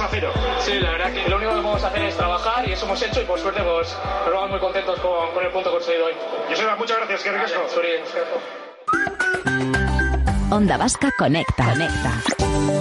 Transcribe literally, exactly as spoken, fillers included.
a cero. Sí, la verdad que lo único que podemos hacer es trabajar y eso hemos hecho y por suerte pues nos vamos muy contentos con, con el punto conseguido hoy. Joseba, muchas gracias, que ricasco. Vale, Onda Vasca Conecta. Conecta.